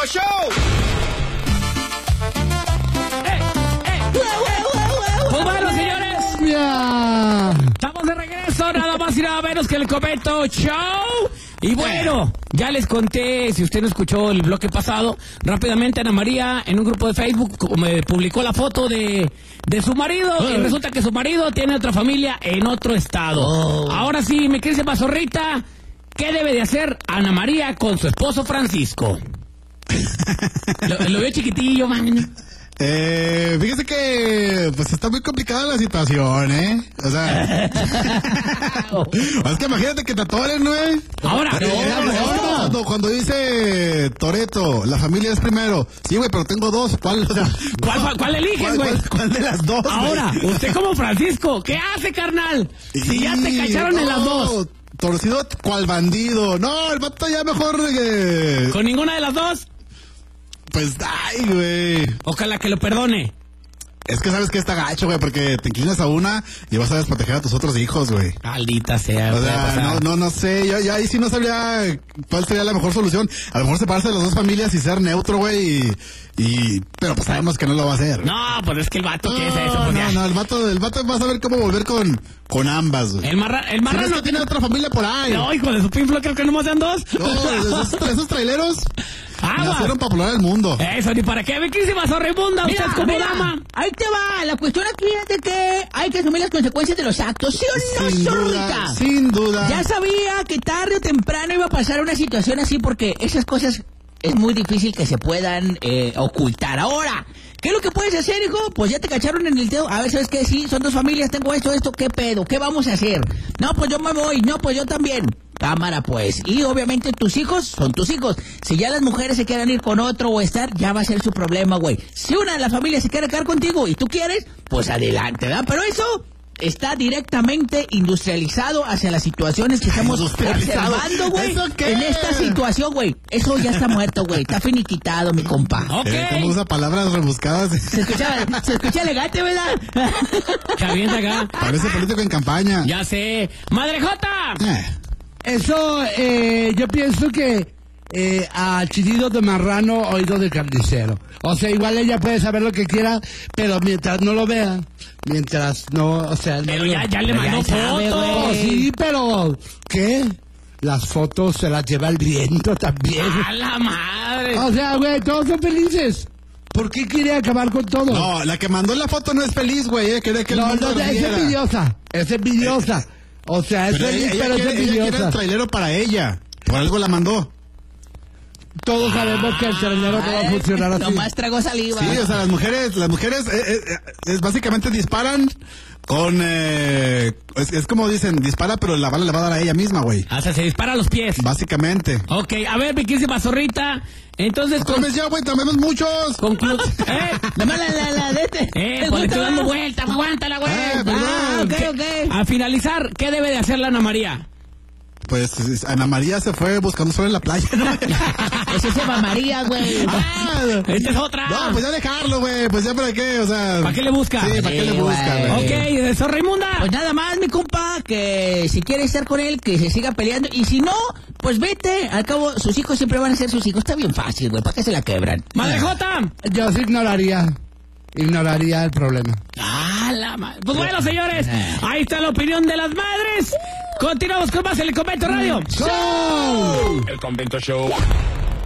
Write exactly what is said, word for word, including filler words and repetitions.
Show. ¡Eh! ¡Eh! Pues bueno, señores, Yeah. estamos de regreso, nada más y nada menos que el Convento Show. Y bueno, ya les conté, si usted no escuchó el bloque pasado, rápidamente Ana María en un grupo de Facebook me publicó la foto de, de su marido y resulta que su marido tiene otra familia en otro estado. Oh. Ahora sí, me crece Mazorrita, ¿qué debe de hacer Ana María con su esposo Francisco? lo, lo veo chiquitillo, man. Eh, fíjese que pues está muy complicada la situación, ¿eh? O sea, es que imagínate que te atoren, ¿no? Eh? Ahora, Eh, no, es no. como Cuando, cuando dice Toretto, la familia es primero. Sí, güey, pero tengo dos. ¿Cuál, o sea, ¿Cuál, cuál, cuál eliges, ¿cuál, güey? cuál, cuál de las dos? Ahora, güey? usted como Francisco, ¿qué hace, carnal? Si ya te Sí, cacharon en no, las dos. Torcido cual bandido. No, el vato ya mejor. Eh, ¿Con ninguna de las dos? pues, ay, güey. Ojalá que lo perdone. Es que sabes que está gacho, güey, porque te inclinas a una y vas a desproteger a tus otros hijos, güey. Maldita sea. O puede sea, pasar. no, no, no sé, yo ya ahí sí no sabría cuál sería la mejor solución. A lo mejor separarse de las dos familias y ser neutro, güey, y, y, pero pues sabemos que no lo va a hacer. No, pues es que el vato, ¿qué es eso? no, Pues no, ya. no, el vato, el vato va a saber cómo volver con, con ambas, güey. El, marra, el Si no es marrano que tiene otra familia por ahí. No, hijo de su pinflo, creo que nomás sean dos. No, esos, esos traileros Aguas. nacieron para poblar el mundo. Eso, ni para qué, riquísima zorribunda, usted Mira, como mira, dama. ahí te va. La cuestión aquí es de que hay que asumir las consecuencias de los actos. ¿Sí o no, Sin duda, zorrita? sin duda. Ya sabía que tarde o temprano iba a pasar una situación así porque esas cosas es muy difícil que se puedan eh, ocultar. Ahora, ¿qué es lo que puedes hacer, hijo? Pues ya te cacharon en el dedo. A ver, ¿sabes qué? Sí, son dos familias, tengo esto, esto, ¿qué pedo? ¿Qué vamos a hacer? No, pues yo me voy. No, pues yo también. Cámara, pues. Y obviamente tus hijos son tus hijos. Si ya las mujeres se quieren ir con otro o estar, ya va a ser su problema, güey. Si una de las familias se quiere quedar contigo y tú quieres, pues adelante, ¿verdad? Pero eso está directamente industrializado hacia las situaciones que estamos ¿Industrializado? observando, güey. ¿Eso qué? En esta situación, güey. Eso ya está muerto, güey. Está finiquitado, mi compa. Ok. Eh, ¿Cómo usa palabras rebuscadas? Se escucha, se escucha elegante, ¿verdad? Que avienta acá. Parece político en campaña. Ya sé. ¡Madre Jota! Eh. Eso, eh, yo pienso que eh, a chillido de marrano, oído de carnicero. O sea, igual ella puede saber lo que quiera, pero mientras no lo vea, mientras no, o sea... no Pero lo- ya, ya le mandó ya sabe, fotos. Oh, sí, pero, ¿qué? Las fotos se las lleva el viento también. ¡A la madre! O sea, güey, todos son felices. ¿Por qué quiere acabar con todo? No, la que mandó la foto no es feliz, güey, eh. Quiere que el no, mundo no, es ardiera. envidiosa. Es envidiosa. O sea, es Pero feliz, ella, ella pero es quiere, ella quiere el envidiosa. trailero para ella. Por algo la mandó. Todos sabemos que el trailero no va a funcionar así. Nomás trago saliva. Sí, o sea, las mujeres, las mujeres eh, eh, eh, es básicamente disparan con, eh, es, es como dicen, dispara, pero la bala le va a dar a ella misma, güey. Hasta se dispara a los pies. Básicamente. Ok, a ver, riquísima zorrita. Entonces, con... Comes ya, güey, también muchos. conclu- ¿Eh? Nomás la, la, la de este. Eh, ¿Te pues le gusta, estoy dando va? vueltas, aguántala, güey. Eh, perdón. Ah, ok, ¿Qué- ok. A finalizar, ¿qué debe de hacer la Ana María? Pues Ana María se fue buscando sol en la playa, ¿no? Ese se llama María, güey. Ah, Esta es otra. no, pues ya dejarlo, güey. Pues ya para qué, o sea. ¿Para qué le busca? Sí, ¿para qué Sí, le busca, güey. güey? Ok, eh, Zorra Inmunda. Pues nada más, mi compa, que si quiere estar con él, que se siga peleando. Y si no, pues vete. Al cabo, sus hijos siempre van a ser sus hijos. Está bien fácil, güey. ¿Para qué se la quebran? Madre Jota. Yo sí ignoraría, ignoraría el problema. Ah, la madre. Pues bueno, señores, ahí está la opinión de las madres. Continuamos con más en el Convento Radio. ¡Show! El Convento Show.